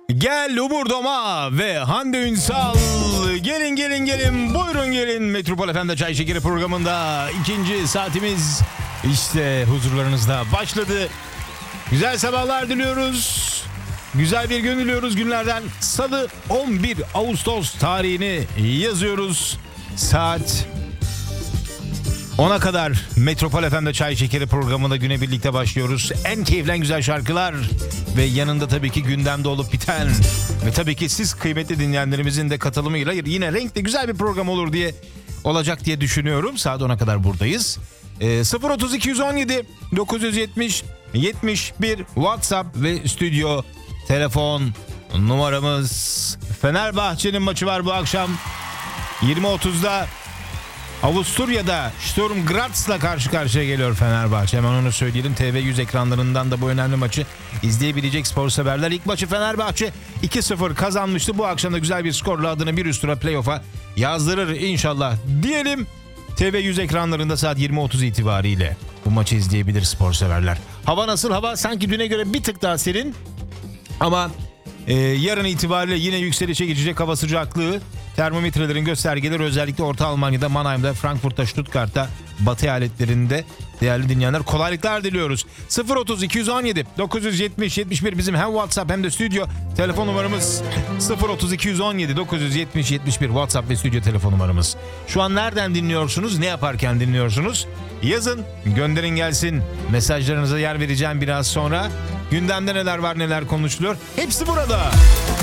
Gel Umur Doma ve Hande Ünsal. Gelin buyurun gelin. Metropol FM'de Çay Şekeri programında ikinci saatimiz işte huzurlarınızda başladı. Güzel sabahlar diliyoruz. Güzel bir gün diliyoruz. Günlerden Salı 11 Ağustos tarihini yazıyoruz. Saat 10'a kadar Metropol FM'de Çay Şekeri programında güne birlikte başlıyoruz. En keyifli, en güzel şarkılar ve yanında tabii ki gündemde olup biten ve tabii ki siz kıymetli dinleyenlerimizin de katılımıyla yine renkli güzel bir program olur diye olacak diye düşünüyorum. Saat 10'a kadar buradayız. 030 217 970 71 WhatsApp ve stüdyo telefon numaramız. Fenerbahçe'nin maçı var bu akşam 20.30'da. Avusturya'da Sturm Graz'la karşı karşıya geliyor Fenerbahçe. Hemen onu söyleyelim. TV100 ekranlarından da bu önemli maçı izleyebilecek spor severler. İlk maçı Fenerbahçe 2-0 kazanmıştı. Bu akşam da güzel bir skorla adını bir üst tura playoff'a yazdırır inşallah diyelim. TV100 ekranlarında saat 20.30 itibariyle bu maçı izleyebilir spor severler. Hava nasıl? Hava sanki düne göre bir tık daha serin. Ama yarın itibariyle yine yükselişe geçecek hava sıcaklığı. Termometrelerin göstergeleri özellikle Orta Almanya'da, Mannheim'da, Frankfurt'ta, Stuttgart'ta, Batı eyaletlerinde değerli dinleyenler kolaylıklar diliyoruz. 030 217 970 71 bizim hem WhatsApp hem de stüdyo telefon numaramız. 030 217 970 71 WhatsApp ve stüdyo telefon numaramız. Şu an nereden dinliyorsunuz? Ne yaparken dinliyorsunuz? Yazın, gönderin gelsin. Mesajlarınıza yer vereceğim biraz sonra. Gündemde neler var, neler konuşuluyor? Hepsi burada.